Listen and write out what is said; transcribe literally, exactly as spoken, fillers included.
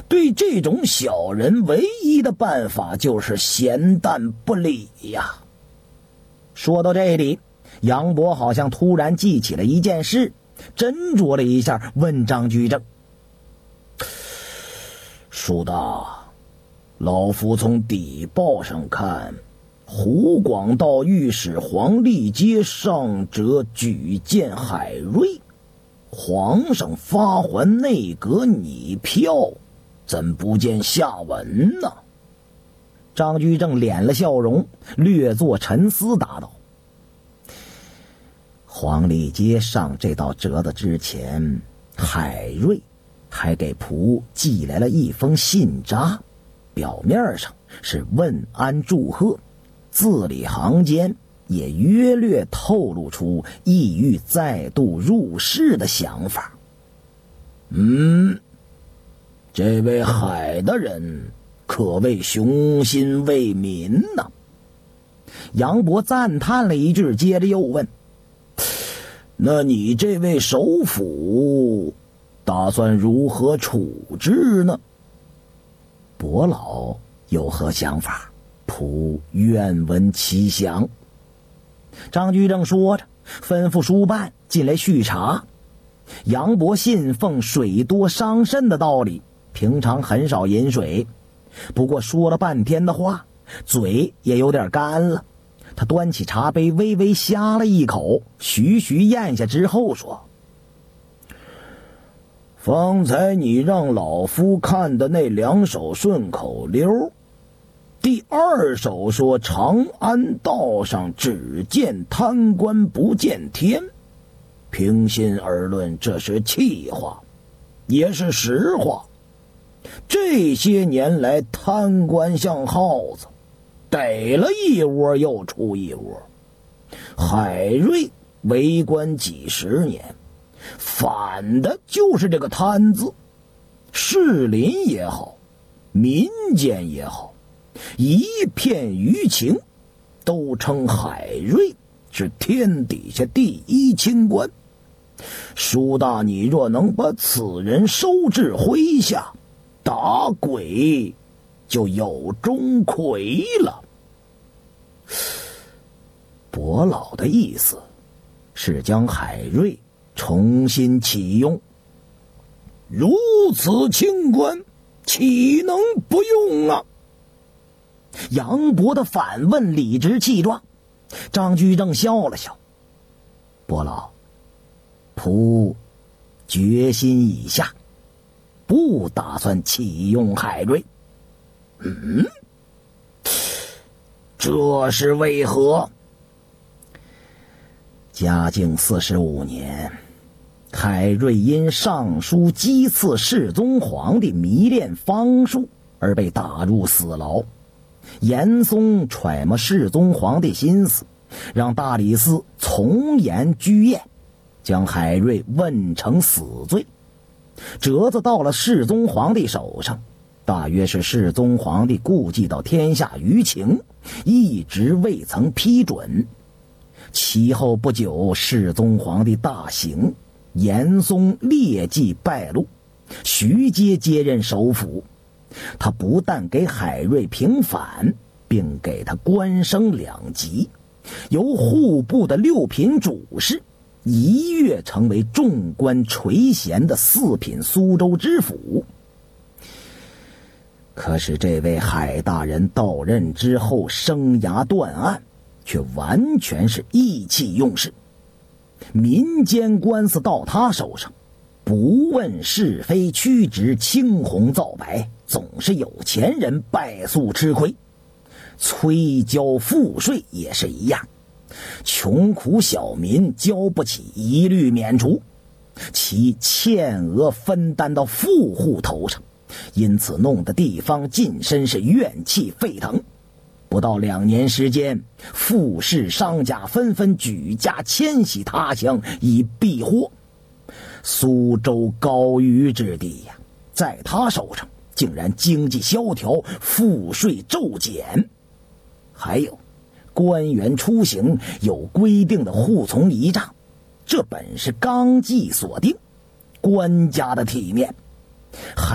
对这种小人唯一的办法就是咸淡不理呀。说到这里，杨博好像突然记起了一件事，斟酌了一下，问张居正：叔大，老夫从底报上看，湖广道御史黄立阶上折举荐海瑞，皇上发还内阁拟票，怎不见下文呢？张居正敛了笑容，略作沉思，答道：黄立阶上这道折子之前，海瑞还给仆寄来了一封信札，表面上是问安祝贺，字里行间也约略透露出意欲再度入仕的想法。嗯，这位海的人可谓雄心为民呐。杨博赞叹了一句，接着又问：那你这位首辅打算如何处置呢？伯老有何想法？仆愿闻其详。张居正说着，吩咐书办进来续茶。杨博信奉水多伤肾的道理，平常很少饮水，不过说了半天的话，嘴也有点干了。他端起茶杯微微呷了一口，徐徐咽下之后说：方才你让老夫看的那两首顺口溜，第二首说长安道上只见贪官不见天，平心而论，这是气话，也是实话。这些年来，贪官像耗子，逮了一窝又出一窝。海瑞为官几十年，反的就是这个贪字。士林也好，民间也好，一片舆情都称海瑞是天底下第一清官。叔大，你若能把此人收至麾下，打鬼就有钟馗了。伯老的意思是将海瑞重新启用，如此清官岂能不用啊？杨博的反问理直气壮。张居正笑了笑：伯老，仆决心已下，不打算启用海瑞。嗯，这是为何？嘉靖四十五年，海瑞因上书讥刺世宗皇帝迷恋方术而被打入死牢。严嵩揣摩世宗皇帝心思，让大理寺从严居验，将海瑞问成死罪。折子到了世宗皇帝手上，大约是世宗皇帝顾忌到天下舆情，一直未曾批准。其后不久，世宗皇帝大行，严嵩劣迹败露，徐阶接任首辅。他不但给海瑞平反，并给他官升两级，由户部的六品主事一跃成为众官垂涎的四品苏州知府。可是这位海大人到任之后，生涯断案，却完全是意气用事。民间官司到他手上，不问是非曲直，青红皂白，总是有钱人败诉吃亏。催交赋税也是一样，穷苦小民交不起一律免除，其欠额分担到富户头上，因此弄得地方近身是怨气沸腾。不到两年时间，富士商家纷纷举家迁徙他乡以避祸。苏州高于之地呀，在他手上竟然经济萧条，赋税骤减。还有官员出行有规定的户从仪仗，这本是纲纪所定，官家的体面。